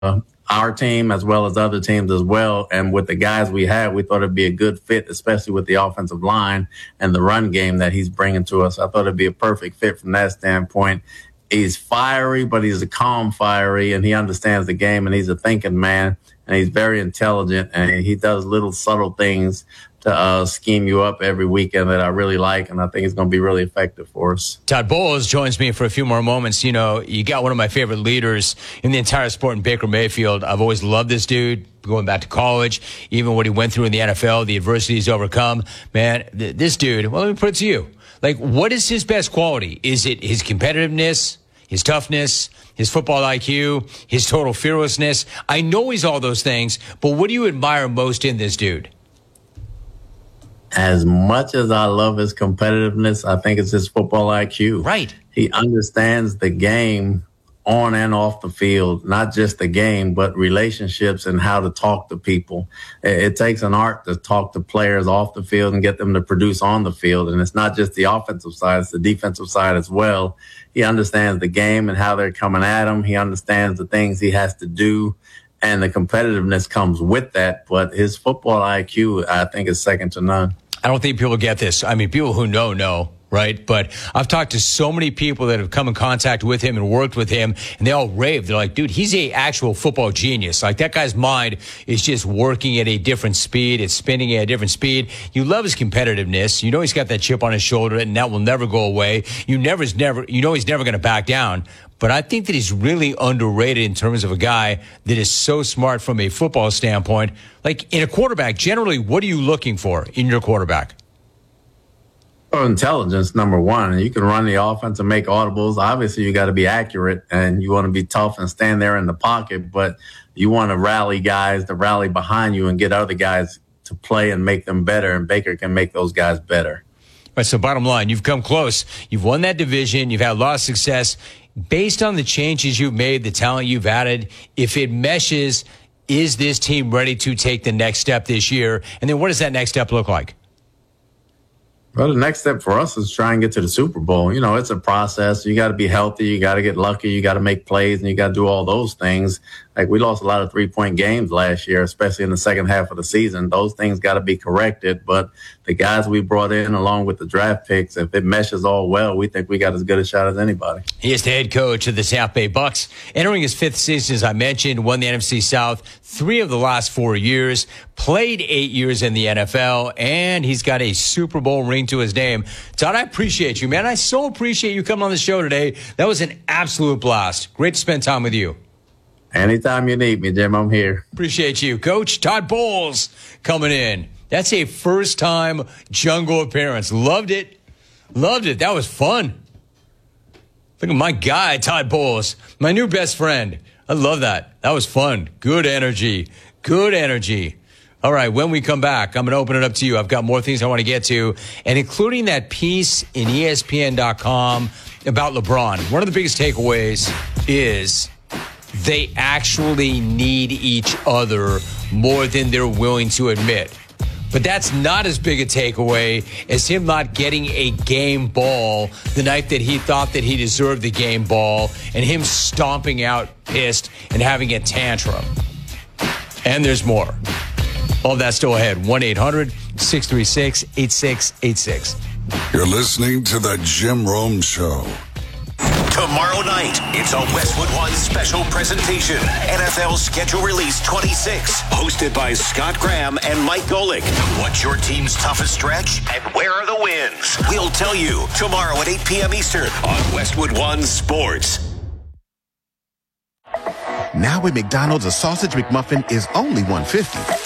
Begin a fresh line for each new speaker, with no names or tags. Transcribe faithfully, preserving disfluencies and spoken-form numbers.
uh, our team as well as other teams as well. And with the guys we have, we thought it'd be a good fit, especially with the offensive line and the run game that he's bringing to us. I thought it'd be a perfect fit from that standpoint. He's fiery, but he's a calm fiery, and he understands the game, and he's a thinking man, and he's very intelligent, and he does little subtle things to uh, scheme you up every weekend that I really like, and I think it's going to be really effective for us.
Todd Bowles joins me for a few more moments. You know, you got one of my favorite leaders in the entire sport in Baker Mayfield. I've always loved this dude, going back to college, even what he went through in the N F L, the adversity he's overcome. Man, th- this dude, well, let me put it to you. Like, what is his best quality? Is it his competitiveness, his toughness, his football I Q, his total fearlessness? I know he's all those things, but what do you admire most in this dude?
As much as I love his competitiveness, I think it's his football I Q.
Right.
He understands the game on and off the field, not just the game, but relationships and how to talk to people. It, it takes an art to talk to players off the field and get them to produce on the field. And it's not just the offensive side, it's the defensive side as well. He understands the game and how they're coming at him. He understands the things he has to do. And the competitiveness comes with that. But his football I Q, I think, is second to none.
I don't think people get this. I mean, people who know, know, right? But I've talked to so many people that have come in contact with him and worked with him, and they all rave. They're like, dude, he's a actual football genius. Like, that guy's mind is just working at a different speed. It's spinning at a different speed. You love his competitiveness. You know he's got that chip on his shoulder, and that will never go away. You never, never, you know he's never going to back down. But I think that he's really underrated in terms of a guy that is so smart from a football standpoint. Like, in a quarterback, generally, what are you looking for in your quarterback?
Well, intelligence, number one. You can run the offense and make audibles. Obviously, you got to be accurate, and you want to be tough and stand there in the pocket. But you want to rally guys to rally behind you and get other guys to play and make them better, and Baker can make those guys better.
All right, so bottom line, you've come close. You've won that division. You've had a lot of success. Based on the changes you've made, the talent you've added, if it meshes, is this team ready to take the next step this year? And then what does that next step look like?
Well, the next step for us is try and get to the Super Bowl. You know, it's a process. You got to be healthy. You got to get lucky. You got to make plays, and you got to do all those things. Like, we lost a lot of three-point games last year, especially in the second half of the season. Those things got to be corrected. But the guys we brought in, along with the draft picks, if it meshes all well, we think we got as good a shot as anybody.
He is the head coach of the Tampa Bay Bucks, entering his fifth season, as I mentioned, won the N F C South three of the last four years, played eight years in the N F L, and he's got a Super Bowl ring to his name. Todd, I appreciate you, man. I so appreciate you coming on the show today. That was an absolute blast. Great to spend time with you.
Anytime you need me, Jim, I'm here.
Appreciate you. Coach Todd Bowles coming in. That's a first-time Jungle appearance. Loved it. Loved it. That was fun. Look at my guy, Todd Bowles, my new best friend. I love that. That was fun. Good energy. Good energy. All right, when we come back, I'm going to open it up to you. I've got more things I want to get to, and including that piece in E S P N dot com about LeBron. One of the biggest takeaways is they actually need each other more than they're willing to admit. But that's not as big a takeaway as him not getting a game ball the night that he thought that he deserved the game ball, and him stomping out pissed and having a tantrum. And there's more. All that still ahead. one eight hundred six three six eight six eight six.
You're listening to The Jim Rome Show.
Tomorrow night, it's a Westwood One special presentation. N F L Schedule Release twenty-six, hosted by Scott Graham and Mike Golick. What's your team's toughest stretch, and where are the wins? We'll tell you tomorrow at eight p.m. Eastern on Westwood One Sports.
Now at McDonald's, a sausage McMuffin is only one dollar fifty.